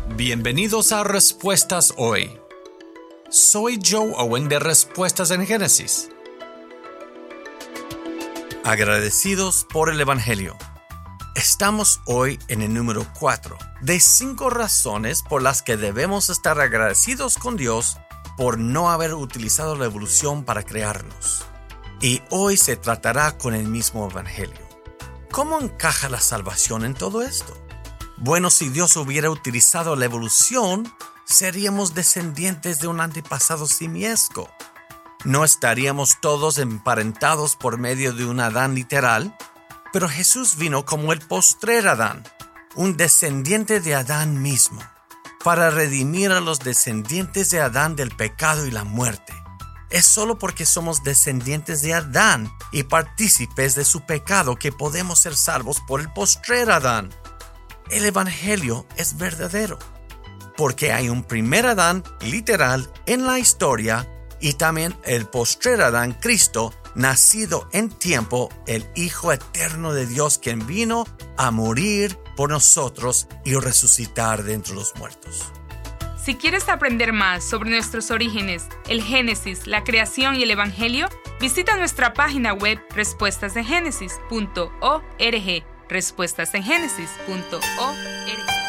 Bienvenidos a Respuestas Hoy. Soy Joe Owen de Respuestas en Génesis. Agradecidos por el Evangelio. Estamos hoy en el número 4 de 5 razones por las que debemos estar agradecidos con Dios por no haber utilizado la evolución para crearnos. Y hoy se tratará con el mismo Evangelio. ¿Cómo encaja la salvación en todo esto? Bueno, si Dios hubiera utilizado la evolución, seríamos descendientes de un antepasado simiesco. No estaríamos todos emparentados por medio de un Adán literal, pero Jesús vino como el postrer Adán, un descendiente de Adán mismo, para redimir a los descendientes de Adán del pecado y la muerte. Es solo porque somos descendientes de Adán y partícipes de su pecado que podemos ser salvos por el postrer Adán. El Evangelio es verdadero, porque hay un primer Adán literal en la historia y también el postrer Adán, Cristo, nacido en tiempo, el Hijo eterno de Dios, quien vino a morir por nosotros y resucitar de entre los muertos. Si quieres aprender más sobre nuestros orígenes, el Génesis, la creación y el Evangelio, visita nuestra página web respuestasengénesis.org. respuestasengénesis.org